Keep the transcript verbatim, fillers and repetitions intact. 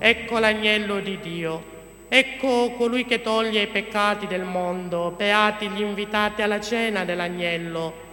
ecco l'agnello di Dio. Ecco colui che toglie i peccati del mondo, beati gli invitati alla cena dell'agnello.